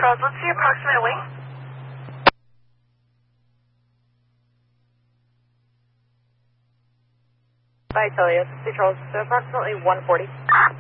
Charles, what's the approximate weight? Bye, Celia. Sea Charles, so approximately 140.